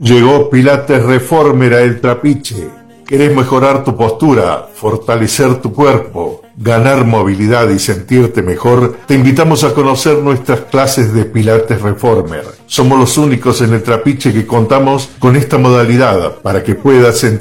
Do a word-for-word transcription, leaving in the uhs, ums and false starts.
Llegó Pilates Reformer a El Trapiche. ¿Querés mejorar tu postura, fortalecer tu cuerpo, ganar movilidad y sentirte mejor? Te invitamos a conocer nuestras clases de Pilates Reformer. Somos los únicos en El Trapiche que contamos con esta modalidad para que puedas sentir